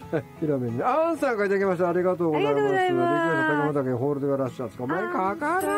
ひらめにアンさんがいただきました。ありがとうございます。 ありがとうございます。 リクエスト竹本家ホールドがラッシャーですか。お前かからんかった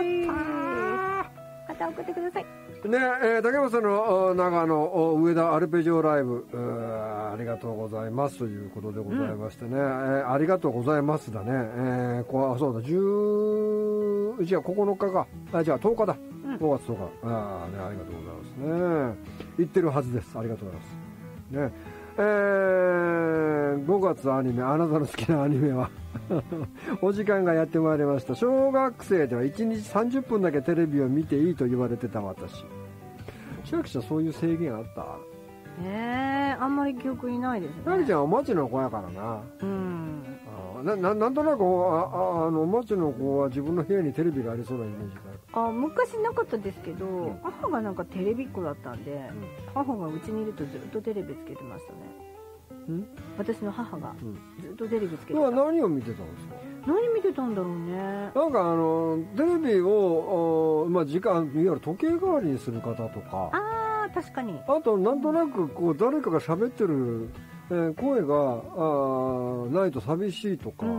また送ってくださいね。竹本さんの長野上田アルペジオライブ、ありがとうございますということでございましてね、ありがとうございますだね。そうだ9日か。じゃあ10日だ、5月10日。ね、ありがとうございますね。言ってるはずです。ありがとうございますね。5月アニメ、あなたの好きなアニメはお時間がやってまいりました。小学生では1日30分だけテレビを見ていいと言われてた私。千秋ちゃん、そういう制限あった？ あんまり記憶にないですね。 千秋ちゃんはお町の子やからな。なんとなくお町の子は自分の部屋にテレビがありそうなイメージがある。 昔なかったですけど、母がなんかテレビっ子だったんで、母がうちにいるとずっとテレビつけてましたね。私の母がずっとテレビつけてた。 何を見てたんですか？ 何見てたんだろうね。 なんかテレビを時間いわゆる時計代わりにする方とか。 確かに。 あとなんとなくこう誰かが喋ってる声がないと寂しいとか、ほ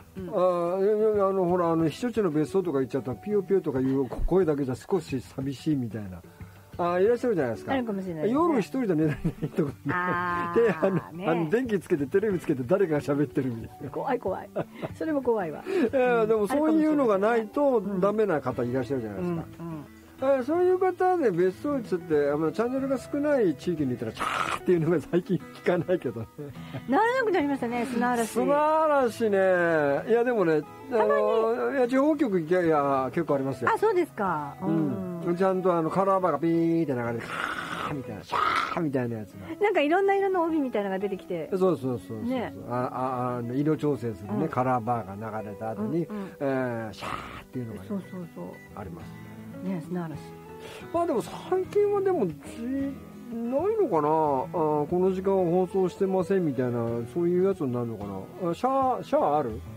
ら避暑地の別荘とか行っちゃったらピヨピヨとかいう声だけじゃ少し寂しいみたいな。いらっしゃるじゃないですか。 あるかもしれないですね。 夜一人で寝られないとかで、電気つけてテレビつけて誰かが喋ってるみたいな。 怖いそれも怖いわ。 でもそういうのがないとダメな方いらっしゃるじゃないですか。そういう方で別荘地ってチャンネルが少ない地域にいたらチャーっていうのが最近聞かないけどね。 ならなくなりましたね。砂嵐ね。いやでもね、地方局結構ありますよ。 そうですか。 ちゃんとカラーバーがピーって流れてカーみたいなシャーみたいなやつがなんかいろんな色の帯みたいなのが出てきて。 そう色調整するね、カラーバーが流れた後にシャーっていうのがありますね。 砂嵐。 でも最近はでもないのかな。この時間は放送してませんみたいな、そういうやつになるのかな。シャーある。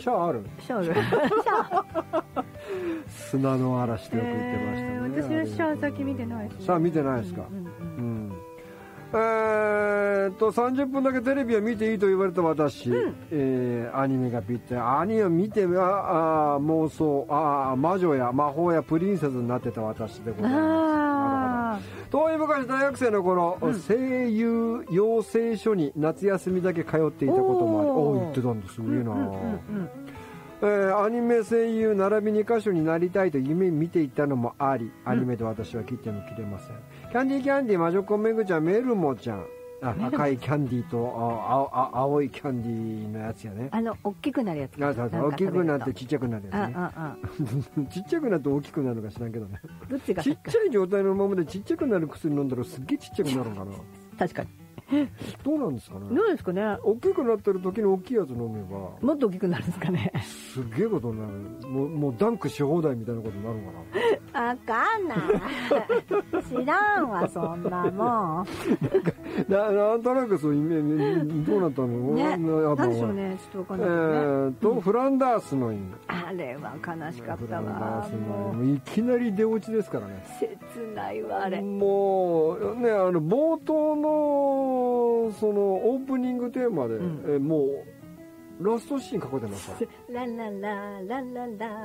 砂の嵐ってよく言ってましたね。 私はシャー先見てないですね。 シャー見てないですか。30分だけテレビを見ていいと言われた私、アニメがぴったり。アニメを見て妄想魔女や魔法やプリンセスになってた私でございます。遠い昔大学生の頃、声優養成所に夏休みだけ通っていたこともあり、言ってたんです。すごいな。アニメ声優並びに歌手になりたいと夢見ていたのもあり、アニメで私は切っても切れません。キャンディー魔女っ子めぐちゃん、メルモちゃん、赤いキャンディーと青いキャンディーのやつやね。 大きくなるやつ。 大きくなってちっちゃくなるやつね。ちっちゃくなって大きくなるのか知らんけどね。ちっちゃい状態のままでちっちゃくなる薬飲んだらすっげえちっちゃくなるのかな。 確かに。 どうなんですかね。 どうですかね。 大きくなってる時の大きいやつ飲めばもっと大きくなるんですかね。 すげえことになる。もうダンクし放題みたいなことになるのかな。あかんない知らんわそんなもん。 なんとなくそうイメージどうなったのね。 何でしょうね。ちょっとわかんないけどね。 フランダースの犬。 あれは悲しかったわ。 いきなり出落ちですからね。 切ないわあれ。 もうね冒頭のそのオープニングテーマでもうラストシーンかけてました。 ランランラランランラ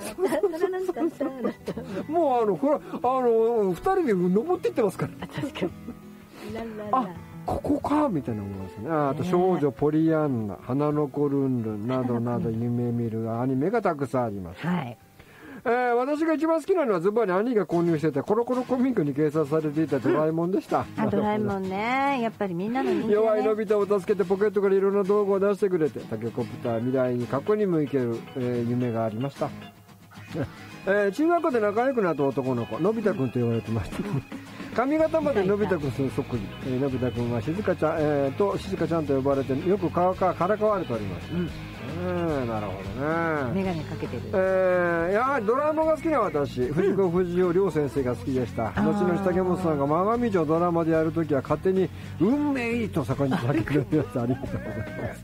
もう2人で登っていってますから。 確かに。 ここかみたいな思いますね。あと少女ポリアンナ、花の子ルンルンなどなど夢見るアニメがたくさんあります。私が一番好きなのはズバリ兄が購入してたコロコロコミックに掲載されていたドラえもんでした。 ドラえもんね、やっぱりみんなの人気だね。 弱いのび太を助けてポケットからいろんな道具を出してくれてタケコプター未来に過去に向いてる、夢がありました。中学校で仲良くなった男の子のび太くんと言われてました髪型までのび太くんそっくり、のび太くんは静香ちゃん、静香ちゃんと呼ばれてよくからかわれております。なるほどね。 メガネかけてる。 やはりドラえもんが好きな私、藤子不二雄両先生が好きでした。後々竹本さんがマガミチをドラマでやるときは勝手に運命と盛んに叫んでくれました。ありがとうございます。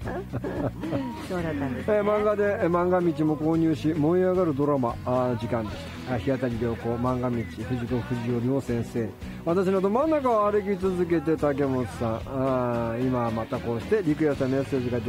そうだったんですね。 漫画で漫画道も購入し燃え上がるドラマ時間でした。日当たり良好漫画道藤子不二雄両先生、私のど真ん中を歩き続けて竹本さん、今またこうしてリクエストメッセージがで